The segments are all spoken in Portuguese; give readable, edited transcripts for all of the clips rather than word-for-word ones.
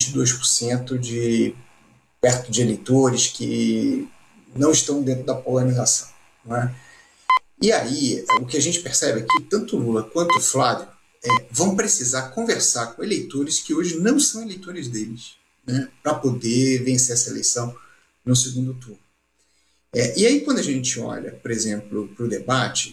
22% perto de eleitores que não estão dentro da polarização, não é? E aí, o que a gente percebe é que tanto Lula quanto Flávio vão precisar conversar com eleitores que hoje não são eleitores deles, né, para poder vencer essa eleição no segundo turno. E aí, quando a gente olha, por exemplo, para o debate,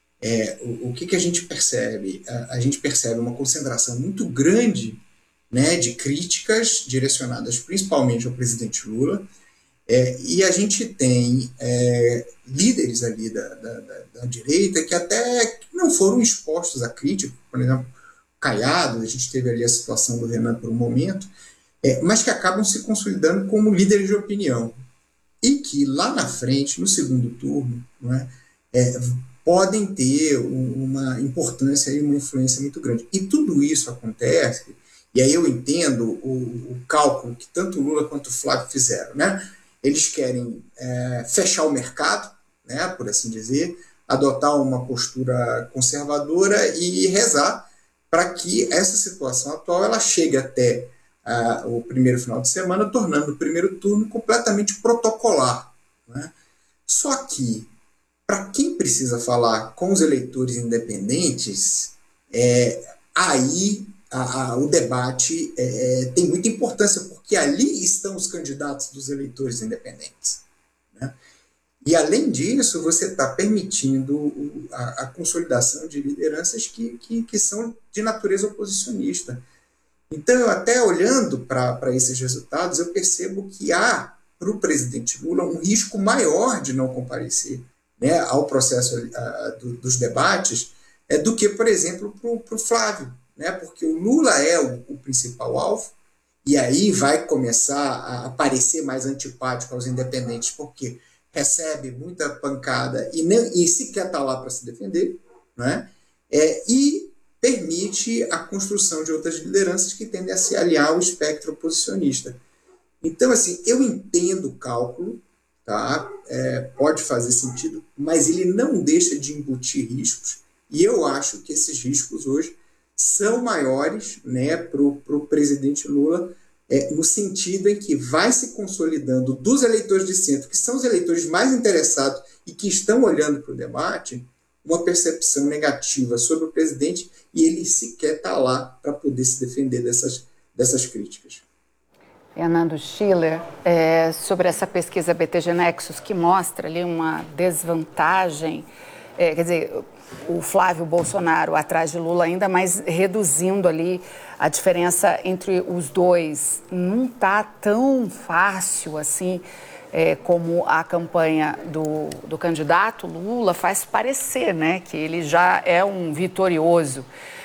o que a gente percebe? A gente percebe uma concentração muito grande, né, de críticas direcionadas principalmente ao presidente Lula, e a gente tem líderes ali da direita que até não foram expostos à crítica, por exemplo, Caiado, a gente teve ali a situação do Renan por um momento, mas que acabam se consolidando como líderes de opinião, e que lá na frente, no segundo turno, né, podem ter uma importância e uma influência muito grande. E tudo isso acontece, e aí eu entendo o cálculo que tanto Lula quanto o Flávio fizeram, né? Eles querem fechar o mercado, né, por assim dizer, adotar uma postura conservadora e rezar para que essa situação atual ela chegue até o primeiro final de semana, tornando o primeiro turno completamente protocolar, né? Só que, para quem precisa falar com os eleitores independentes, aí o debate tem muita importância, porque ali estão os candidatos dos eleitores independentes, né? E, além disso, você está permitindo a consolidação de lideranças que são de natureza oposicionista. Então, eu até olhando para esses resultados, eu percebo que há, para o presidente Lula, um risco maior de não comparecer, né, ao processo dos debates, do que, por exemplo, para o Flávio, né, porque o Lula é o principal alvo, e aí vai começar a parecer mais antipático aos independentes, porque recebe muita pancada e sequer está lá para se defender, né, e permite a construção de outras lideranças que tendem a se aliar ao espectro oposicionista. Então, assim, eu entendo o cálculo, tá? Pode fazer sentido, mas ele não deixa de embutir riscos, e eu acho que esses riscos hoje são maiores, né, para o presidente Lula, no sentido em que vai se consolidando dos eleitores de centro, que são os eleitores mais interessados e que estão olhando para o debate, uma percepção negativa sobre o presidente, e ele sequer está lá para poder se defender dessas críticas. Fernando Schiller, sobre essa pesquisa BTG Nexus, que mostra ali uma desvantagem, quer dizer, o Flávio Bolsonaro atrás de Lula ainda, mas reduzindo ali a diferença entre os dois. Não está tão fácil assim, como a campanha do candidato Lula faz parecer, né, que ele já é um vitorioso.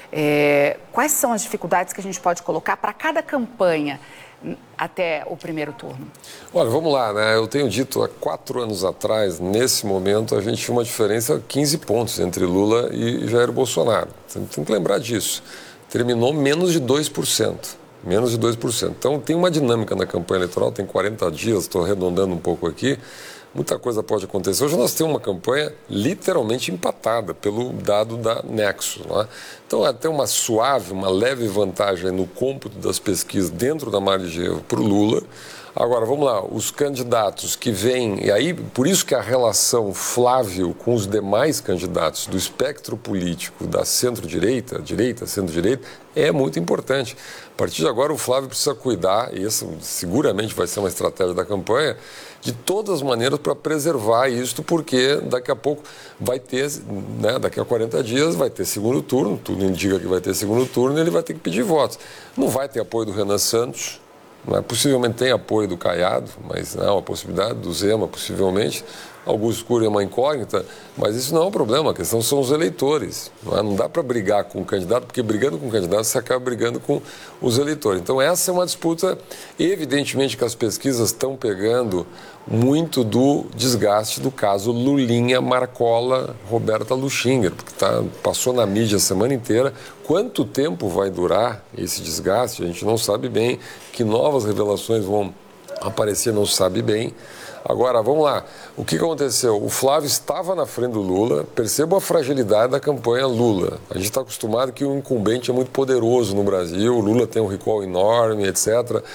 Quais são as dificuldades que a gente pode colocar para cada campanha até o primeiro turno? Olha, vamos lá, né? Eu tenho dito há 4 anos atrás, nesse momento, a gente tinha uma diferença de 15 pontos entre Lula e Jair Bolsonaro. Tem que lembrar disso. Terminou menos de 2%. Menos de 2%. Então, tem uma dinâmica na campanha eleitoral, tem 40 dias, estou arredondando um pouco aqui. Muita coisa pode acontecer. Hoje nós temos uma campanha literalmente empatada pelo dado da Nexus, não é? Então, até uma suave, uma leve vantagem no cômputo das pesquisas dentro da margem de erro para o Lula. Agora, vamos lá, os candidatos que vêm, e aí, por isso que a relação Flávio com os demais candidatos do espectro político da centro-direita, centro-direita, é muito importante. A partir de agora, o Flávio precisa cuidar, e essa seguramente vai ser uma estratégia da campanha, de todas as maneiras para preservar isto, porque daqui a pouco vai ter, né, daqui a 40 dias vai ter segundo turno, tudo indica que vai ter segundo turno, e ele vai ter que pedir votos. Não vai ter apoio do Renan Santos, possivelmente tem apoio do Caiado, mas não é uma possibilidade, do Zema, possivelmente. Augusto Cury é uma incógnita, mas isso não é um problema, a questão são os eleitores. Não dá para brigar com o candidato, porque brigando com o candidato você acaba brigando com os eleitores. Então essa é uma disputa, evidentemente que as pesquisas estão pegando muito do desgaste do caso Lulinha, Marcola, Roberta Luxinger, porque passou na mídia a semana inteira. Quanto tempo vai durar esse desgaste? A gente não sabe bem, que novas revelações vão aparecer, não sabe bem. Agora, vamos lá. O que aconteceu? O Flávio estava na frente do Lula. Perceba a fragilidade da campanha Lula. A gente está acostumado que o incumbente é muito poderoso no Brasil. O Lula tem um recall enorme, etc.